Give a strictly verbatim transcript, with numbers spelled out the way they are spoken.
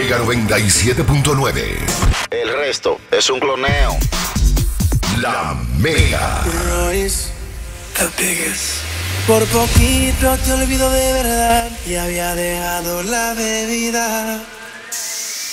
Mega noventa y siete punto nueve. El resto es un cloneo. La Mega. Royce, the biggest. Por poquito te olvido de verdad y había dejado la bebida.